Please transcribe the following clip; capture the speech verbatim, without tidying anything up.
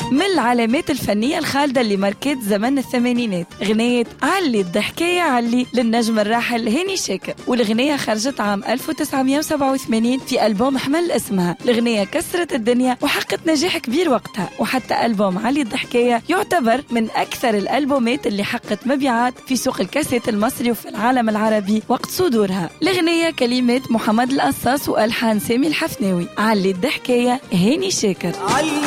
من العلامات الفنية الخالدة اللي ماركت زمن الثمانينات غنية علي الضحكية علي للنجم الراحل هاني شاكر، والغنية خرجت عام ألف وتسعمائة وسبعة وثمانين في ألبوم حمل اسمها. الغنية كسرت الدنيا وحققت نجاح كبير وقتها، وحتى ألبوم علي الضحكية يعتبر من أكثر الألبومات اللي حققت مبيعات في سوق الكاسيت المصري وفي العالم العربي وقت صدورها. الغنية كلمات محمد القصاص وألحان سامي الحفناوي. علي الضحكية هاني شاكر.